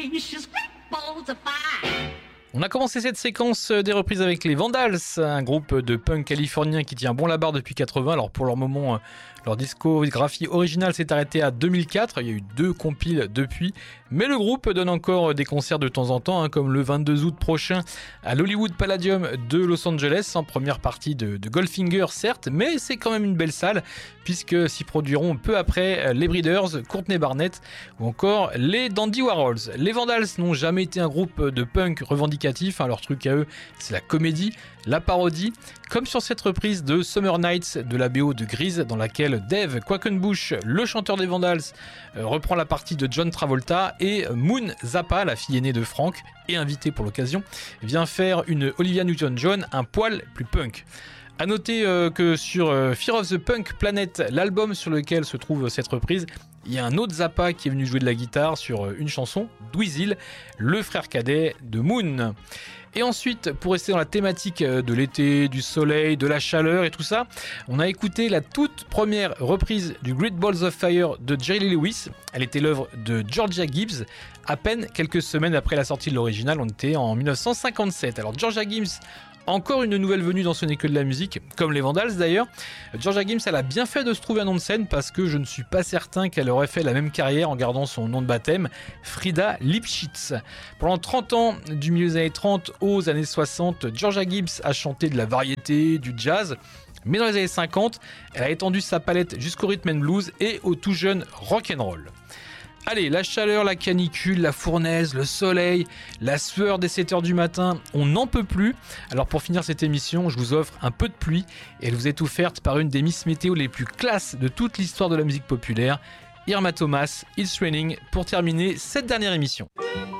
unleashes great balls of fire. On a commencé cette séquence des reprises avec les Vandals, un groupe de punk californien qui tient bon la barre depuis 80. Alors pour leur moment, leur discographie originale s'est arrêtée à 2004. Il y a eu 2 compiles depuis. Mais le groupe donne encore des concerts de temps en temps, comme le 22 août prochain à l'Hollywood Palladium de Los Angeles, en première partie de Goldfinger certes, mais c'est quand même une belle salle, puisque s'y produiront peu après les Breeders, Courtney Barnett ou encore les Dandy Warhols. Les Vandals n'ont jamais été un groupe de punk revendicatif, leur truc à eux c'est la comédie, la parodie, comme sur cette reprise de Summer Nights de la BO de Grease, dans laquelle Dave Quackenbush, le chanteur des Vandals, reprend la partie de John Travolta, et Moon Zappa, la fille aînée de Frank, et invitée pour l'occasion, vient faire une Olivia Newton-John un poil plus punk. A noter que sur Fear of the Punk Planet, l'album sur lequel se trouve cette reprise, il y a un autre Zappa qui est venu jouer de la guitare sur une chanson, Dweezil, le frère cadet de Moon. Et ensuite, pour rester dans la thématique de l'été, du soleil, de la chaleur et tout ça, on a écouté la toute première reprise du Great Balls of Fire de Jerry Lee Lewis. Elle était l'œuvre de Georgia Gibbs, à peine quelques semaines après la sortie de l'original, on était en 1957. Alors Georgia Gibbs, encore une nouvelle venue dans Ce n'est que de la musique, comme les Vandals d'ailleurs. Georgia Gibbs, elle a bien fait de se trouver un nom de scène parce que je ne suis pas certain qu'elle aurait fait la même carrière en gardant son nom de baptême, Frida Lipschitz. Pendant 30 ans, du milieu des années 30 aux années 60, Georgia Gibbs a chanté de la variété, du jazz. Mais dans les années 50, elle a étendu sa palette jusqu'au rhythm and blues et au tout jeune rock'n'roll. Allez, la chaleur, la canicule, la fournaise, le soleil, la sueur dès 7h du matin, on n'en peut plus. Alors pour finir cette émission, je vous offre un peu de pluie et elle vous est offerte par une des Miss Météo les plus classes de toute l'histoire de la musique populaire, Irma Thomas, It's Raining, pour terminer cette dernière émission.